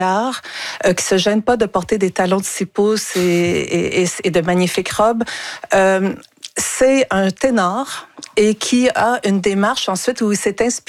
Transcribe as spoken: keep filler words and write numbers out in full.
euh, qui se gêne pas de porter des talons de six pouces et, et, et, et de magnifiques robes. Euh, c'est un ténor et qui a une démarche ensuite où il s'est inspiré